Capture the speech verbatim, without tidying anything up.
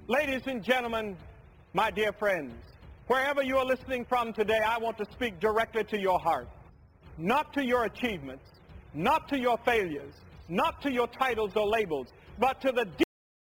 Ladies and gentlemen, my dear friends, wherever you are listening from today, I want to speak directly to your heart. Not to your achievements, not to your failures, not to your titles or labels, but to the